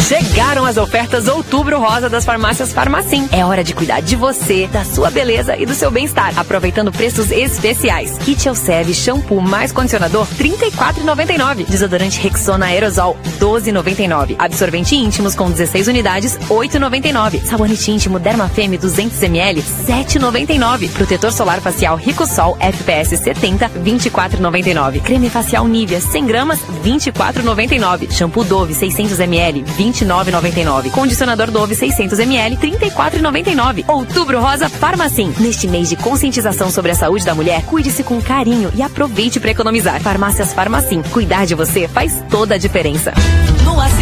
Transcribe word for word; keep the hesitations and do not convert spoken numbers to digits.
Chegaram as ofertas Outubro Rosa das farmácias Farmacim. É hora de cuidar de você, da sua beleza e do seu bem-estar, aproveitando preços especiais. Kit Elseve shampoo mais condicionador trinta e quatro reais e noventa e nove centavos. Desodorante Rexona Aerosol doze reais e noventa e nove centavos. Absorvente íntimos com dezesseis unidades oito reais e noventa e nove centavos. Sabonete íntimo Dermafeme duzentos mililitros sete reais e noventa e nove centavos. Protetor solar facial Ricosol F P S setenta vinte e quatro reais e noventa e nove centavos. Creme facial Nivea cem gramas vinte e quatro reais e noventa e nove centavos. Shampoo Dove seiscentos mililitros vinte e nove reais e noventa e nove centavos. Condicionador Dove seiscentos mililitros trinta e quatro reais e noventa e nove centavos. Outubro Rosa Farmacim. Neste mês de conscientização sobre a saúde da mulher, cuide-se com carinho e aproveite para economizar. Farmácias Farmacim. Cuidar de você faz toda a diferença.